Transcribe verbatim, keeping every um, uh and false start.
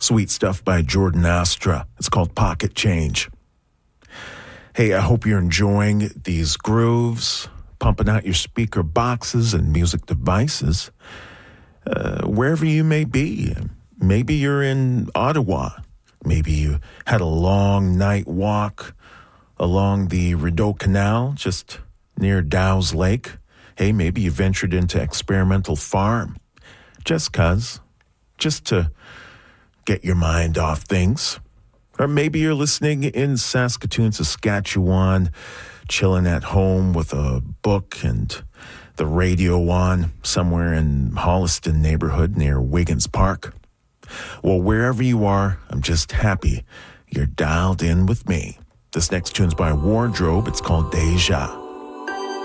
Sweet stuff by Jordan Astra. It's called Pocket Change. Hey, I hope you're enjoying these grooves, pumping out your speaker boxes and music devices, uh, wherever you may be. Maybe you're in Ottawa. Maybe you had a long night walk along the Rideau Canal, just near Dow's Lake. Hey, maybe you ventured into Experimental Farm, just 'cause, just to get your mind off things. Or maybe you're listening in Saskatoon, Saskatchewan, chilling at home with a book and the radio on somewhere in Holliston neighborhood near Wiggins Park. Well, wherever you are, I'm just happy you're dialed in with me. This next tune's by Wardrobe. It's called Deja.